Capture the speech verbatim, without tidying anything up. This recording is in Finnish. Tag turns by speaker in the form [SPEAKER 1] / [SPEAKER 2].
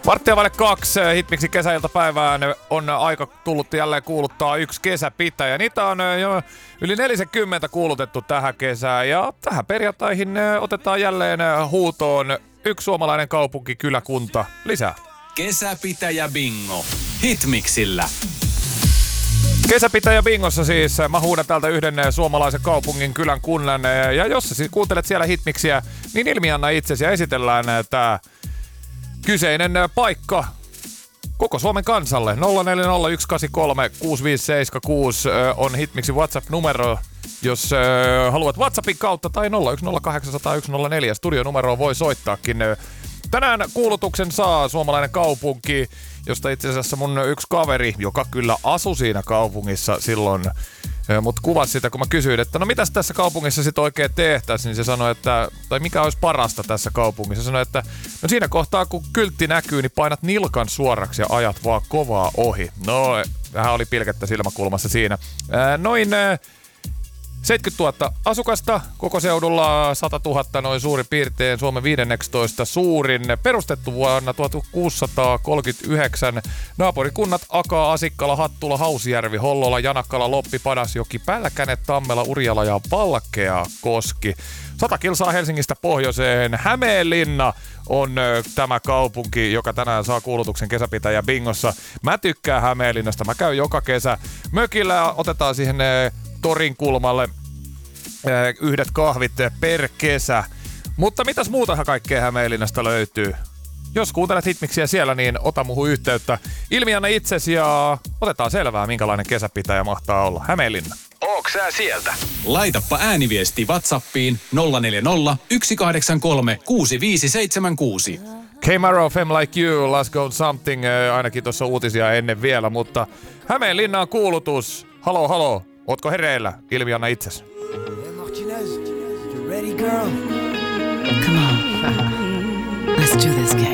[SPEAKER 1] Varttia vaille kaksi Hitmixin kesäiltapäivään on aika tullut jälleen kuuluttaa yksi kesäpitäjä. Niitä on jo yli neljäkymmentä kuulutettu tähän kesään ja tähän perjantaihin otetaan jälleen huutoon yksi suomalainen kaupunki, kyläkunta lisää.
[SPEAKER 2] Kesäpitäjä bingo Hitmixillä.
[SPEAKER 1] Kesäpitäjä bingossa siis mä huudan täältä yhden suomalaisen kaupungin, kylän, kunnan. Ja jos sä kuuntelet siellä Hitmixiä, niin ilmianna itsesi ja esitellään tää kyseinen paikka koko Suomen kansalle. nolla neljä nolla yksi kahdeksan kolme kuusi viisi seitsemän kuusi on Hitmixin WhatsApp-numero. Jos äh, haluat WhatsAppin kautta tai nolla yksi nolla kahdeksan nolla yksi nolla neljä studionumeroon voi soittaakin. Tänään kuulutuksen saa suomalainen kaupunki, josta itse asiassa mun yksi kaveri, joka kyllä asui siinä kaupungissa silloin, mutta kuvasi sitä, kun mä kysyin, että no mitäs tässä kaupungissa sit oikein tehtäisiin, niin se sanoi, että, tai mikä olisi parasta tässä kaupungissa, se sanoi, että no siinä kohtaa kun kyltti näkyy, niin painat nilkan suoraksi ja ajat vaan kovaa ohi. No, vähän oli pilkettä silmäkulmassa siinä. Ää, noin ää, seitsemänkymmentätuhatta asukasta koko seudulla, sata tuhatta noin suurin piirtein, Suomen viidentoista suurin, perustettu vuonna tuhatkuusisataakolmekymmentäyhdeksän, naapurikunnat Akaa, Asikkala, Hattula, Hausjärvi, Hollola, Janakkala, Loppi, Padasjoki, Pälkäne, Tammela, Urjala ja Valkeakoski. Sata kilsaa Helsingistä pohjoiseen. Hämeenlinna on ö, tämä kaupunki, joka tänään saa kuulutuksen kesäpitäjä bingossa. Mä tykkään Hämeenlinnasta, mä käyn joka kesä mökillä, otetaan siihen ö, torin kulmalle yhdet kahvit per kesä. Mutta mitäs muutahan kaikkea Hämeenlinnasta löytyy? Jos kuuntelet Hitmixiä siellä, niin ota muhun yhteyttä. Ilmianna itsesi ja otetaan selvää, minkälainen kesäpitäjä mahtaa olla. Hämeenlinna.
[SPEAKER 2] Ooks sä sieltä? Laitappa ääniviesti WhatsAppiin nolla neljä nolla yksi kahdeksan kolme kuusi viisi seitsemän kuusi.
[SPEAKER 1] K-Maro, Fem Like You, Let's Go Something, ainakin tuossa uutisia ennen vielä, mutta Hämeenlinnaan kuulutus. Halo, halo. Ootko hereillä? Ilmianna itses.
[SPEAKER 3] Hey Martinez, you ready girl?
[SPEAKER 4] Come on. Let's do this, Kay.